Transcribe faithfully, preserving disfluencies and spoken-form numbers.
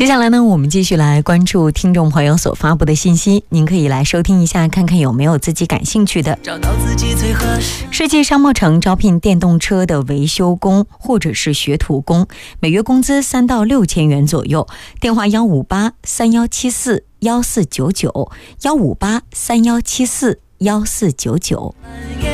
接下来呢，我们继续来关注听众朋友所发布的信息，您可以来收听一下，看看有没有自己感兴趣的。 找到自己最合适。 世纪商贸城招聘电动车的维修工或者是学徒工，每月工资三到六千元左右。电话幺五八三幺七四幺四九九幺五八三幺七四幺四九九。